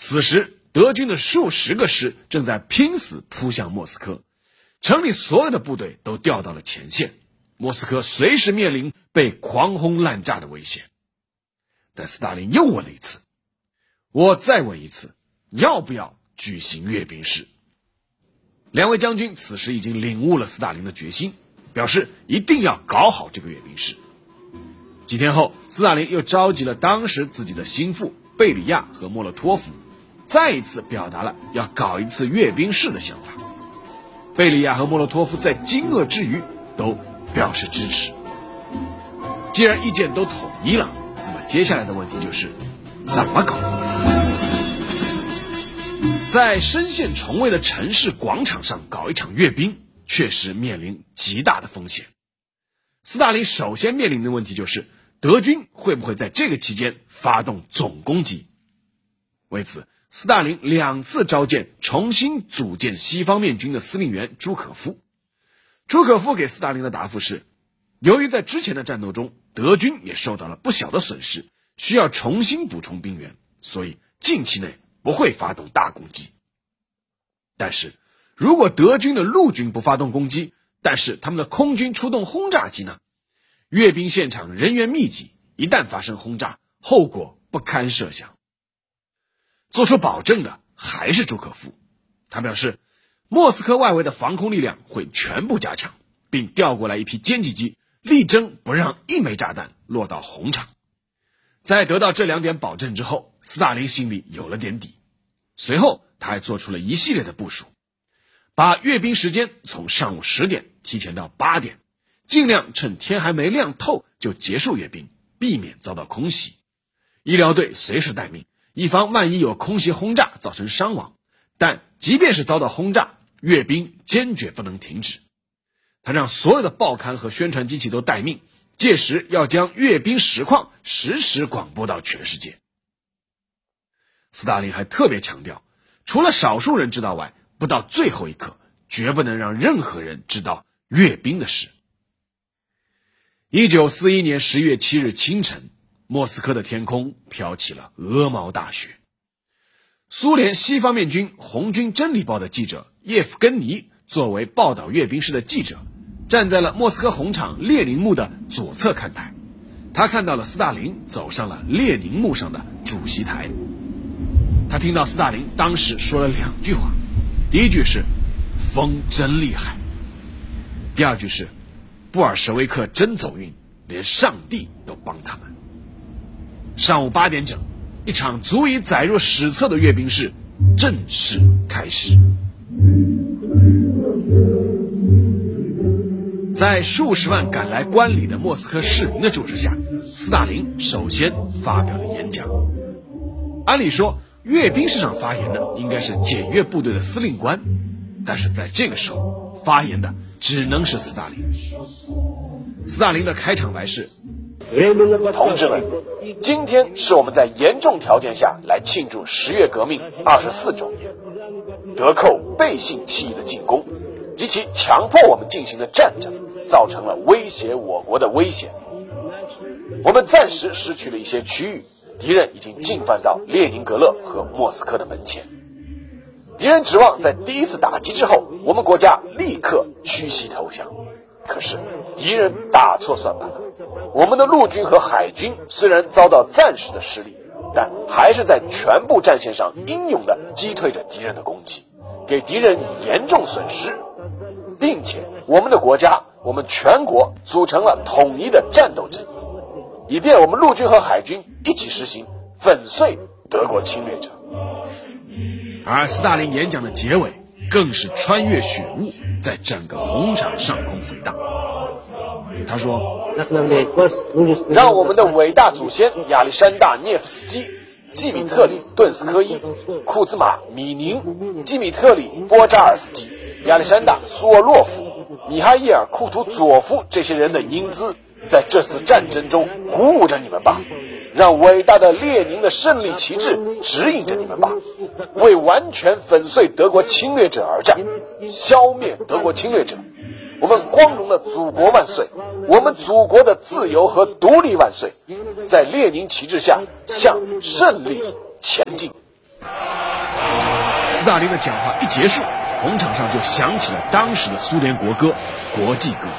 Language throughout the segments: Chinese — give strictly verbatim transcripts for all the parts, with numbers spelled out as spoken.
此时德军的数十个师正在拼死扑向莫斯科，城里所有的部队都调到了前线，莫斯科随时面临被狂轰滥炸的危险。但斯大林又问了一次，我再问一次，要不要举行阅兵式？两位将军此时已经领悟了斯大林的决心，表示一定要搞好这个阅兵式。几天后，斯大林又召集了当时自己的心腹贝里亚和莫洛托夫，再一次表达了要搞一次阅兵式的想法。贝里亚和莫洛托夫在惊愕之余都表示支持。既然意见都统一了，那么接下来的问题就是怎么搞。在深陷重围的城市广场上搞一场阅兵，确实面临极大的风险。斯大林首先面临的问题就是德军会不会在这个期间发动总攻击。为此，斯大林两次召见重新组建西方面军的司令员朱可夫。朱可夫给斯大林的答复是，由于在之前的战斗中德军也受到了不小的损失，需要重新补充兵员，所以近期内不会发动大攻击。但是如果德军的陆军不发动攻击，但是他们的空军出动轰炸机呢？阅兵现场人员密集，一旦发生轰炸，后果不堪设想。做出保证的还是朱可夫，他表示莫斯科外围的防空力量会全部加强，并调过来一批歼击机，力争不让一枚炸弹落到红场。在得到这两点保证之后，斯大林心里有了点底。随后他还做出了一系列的部署，把阅兵时间从上午十点提前到八点，尽量趁天还没亮透就结束阅兵，避免遭到空袭。医疗队随时待命，以防万一有空袭轰炸造成伤亡。但即便是遭到轰炸，阅兵坚决不能停止。他让所有的报刊和宣传机器都待命，届时要将阅兵实况实时广播到全世界。斯大林还特别强调，除了少数人知道外，不到最后一刻绝不能让任何人知道阅兵的事。一九四一年十月七日清晨，莫斯科的天空飘起了鹅毛大雪。苏联西方面军红军真理报的记者叶夫根尼作为报道阅兵式的记者，站在了莫斯科红场列宁墓的左侧看台。他看到了斯大林走上了列宁墓上的主席台。他听到斯大林当时说了两句话，第一句是风真厉害，第二句是布尔什维克真走运，连上帝都帮他们。上午八点整，一场足以载入史册的阅兵式正式开始。在数十万赶来观礼的莫斯科市民的注视下，斯大林首先发表了演讲。按理说阅兵式上发言的应该是检阅部队的司令官，但是在这个时候发言的只能是斯大林。斯大林的开场白是：同志们，今天是我们在严重条件下来庆祝十月革命二十四周年。德寇背信弃义的进攻及其强迫我们进行的战争，造成了威胁我国的危险。我们暂时失去了一些区域，敌人已经进犯到列宁格勒和莫斯科的门前。敌人指望在第一次打击之后，我们国家立刻屈膝投降。可是敌人打错算盘了，我们的陆军和海军虽然遭到暂时的失利，但还是在全部战线上英勇地击退着敌人的攻击，给敌人严重损失，并且我们的国家，我们全国组成了统一的战斗阵营，以便我们陆军和海军一起实行粉碎德国侵略者。而斯大林演讲的结尾更是穿越雪雾，在整个红场上空回荡。他说：让我们的伟大祖先亚历山大涅夫斯基、季米特里顿斯科伊、库兹马米宁、季米特里波扎尔斯基、亚历山大苏沃洛夫、米哈伊尔库图佐夫这些人的英姿，在这次战争中鼓舞着你们吧，让伟大的列宁的胜利旗帜指引着你们吧，为完全粉碎德国侵略者而战，消灭德国侵略者。我们光荣的祖国万岁，我们祖国的自由和独立万岁，在列宁旗帜下向胜利前进。 斯大林的讲话一结束，红场上就响起了当时的苏联国歌《国际歌》。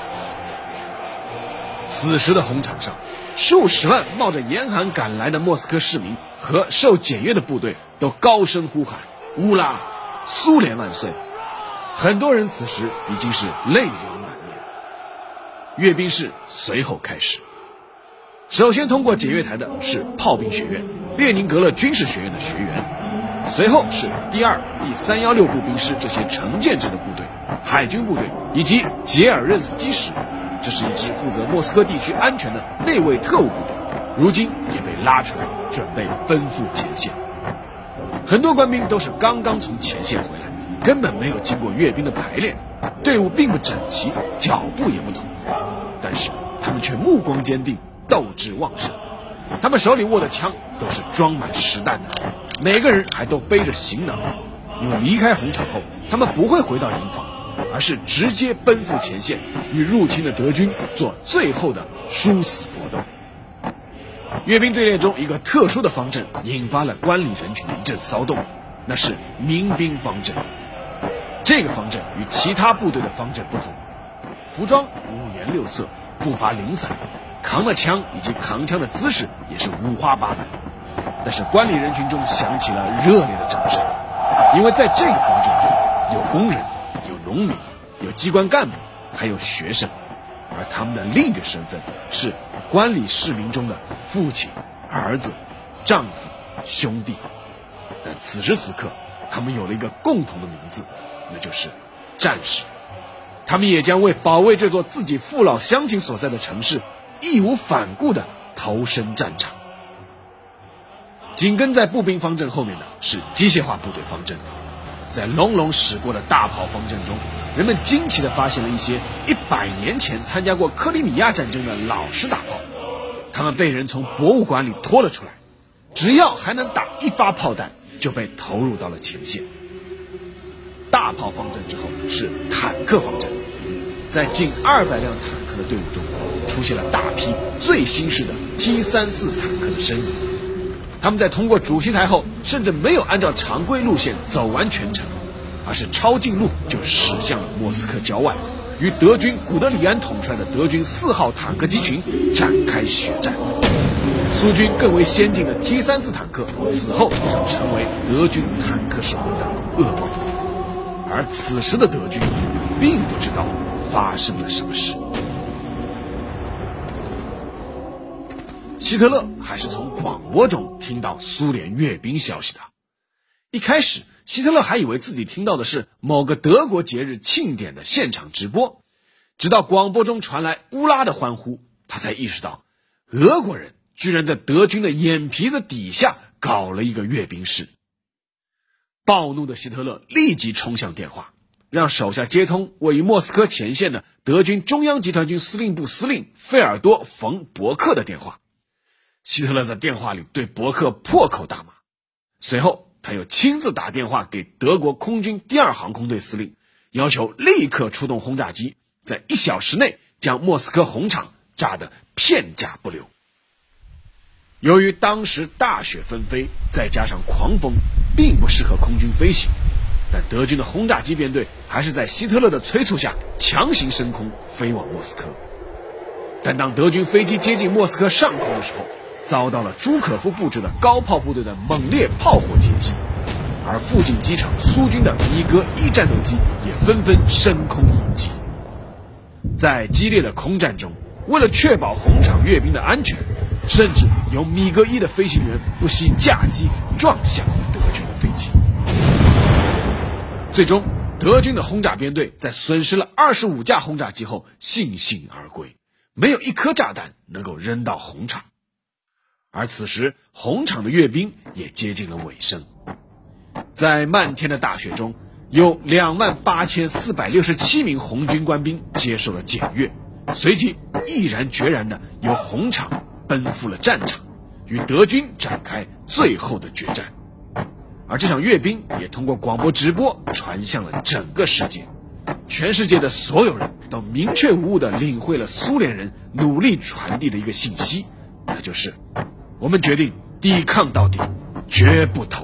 此时的红场上，数十万冒着严寒赶来的莫斯科市民和受检阅的部队都高声呼喊乌拉，苏联万岁。很多人此时已经是泪流满面。阅兵式随后开始，首先通过检阅台的是炮兵学院、列宁格勒军事学院的学员，随后是第二、第三一六步兵师这些成建制的部队、海军部队以及杰尔任斯基师，这是一支负责莫斯科地区安全的内卫特务部队，如今也被拉出来准备奔赴前线。很多官兵都是刚刚从前线回来，根本没有经过阅兵的排练，队伍并不整齐，脚步也不统一，但是他们却目光坚定，斗志旺盛。他们手里握的枪都是装满实弹的，每个人还都背着行囊，因为离开红场后，他们不会回到营房，而是直接奔赴前线，与入侵的德军做最后的殊死搏斗。阅兵队列中一个特殊的方阵引发了观礼人群的一阵骚动，那是民兵方阵。这个方阵与其他部队的方阵不同，服装五颜六色，步伐零散，扛的枪以及扛枪的姿势也是五花八门。但是观礼人群中响起了热烈的掌声，因为在这个方阵中有工人、有农民、有机关干部，还有学生，而他们的另一个身份是观礼市民中的父亲、儿子、丈夫、兄弟。但此时此刻，他们有了一个共同的名字，那就是战士。他们也将为保卫这座自己父老乡亲所在的城市，义无反顾地投身战场。紧跟在步兵方阵后面的是机械化部队方阵。在隆隆驶过的大炮方阵中，人们惊奇地发现了一些一百年前参加过克里米亚战争的老式大炮，他们被人从博物馆里拖了出来，只要还能打一发炮弹，就被投入到了前线。大炮方阵之后是坦克方阵，在近二百辆坦克的队伍中，出现了大批最新式的 T 三十四 坦克的身影。他们在通过主席台后，甚至没有按照常规路线走完全程，而是抄近路就驶向了莫斯科郊外，与德军古德里安统帅的德军四号坦克机群展开血战。苏军更为先进的 T 三十四 坦克此后将成为德军坦克手里的噩梦。而此时的德军并不知道发生了什么事。希特勒还是从广播中听到苏联阅兵消息的。一开始，希特勒还以为自己听到的是某个德国节日庆典的现场直播，直到广播中传来乌拉的欢呼，他才意识到俄国人居然在德军的眼皮子底下搞了一个阅兵式。暴怒的希特勒立即冲向电话，让手下接通位于莫斯科前线的德军中央集团军司令部司令费尔多·冯·伯克的电话。希特勒在电话里对伯克破口大骂，随后他又亲自打电话给德国空军第二航空队司令，要求立刻出动轰炸机，在一小时内将莫斯科红场炸得片甲不留。由于当时大雪纷飞，再加上狂风，并不适合空军飞行，但德军的轰炸机编队还是在希特勒的催促下强行升空飞往莫斯科。但当德军飞机接近莫斯科上空的时候，遭到了朱可夫布置的高炮部队的猛烈炮火截击，而附近机场苏军的米格一战斗机也纷纷升空迎击。在激烈的空战中，为了确保红场阅兵的安全，甚至有米格一的飞行员不惜架机撞向德军的飞机。最终，德军的轰炸编队在损失了二十五架轰炸机后悻悻而归，没有一颗炸弹能够扔到红场。而此时，红场的阅兵也接近了尾声。在漫天的大雪中，有两万八千四百六十七名红军官兵接受了检阅，随即毅然决然地由红场奔赴了战场，与德军展开最后的决战。而这场阅兵也通过广播直播传向了整个世界，全世界的所有人都明确无误地领会了苏联人努力传递的一个信息，那就是我们决定抵抗到底，绝不投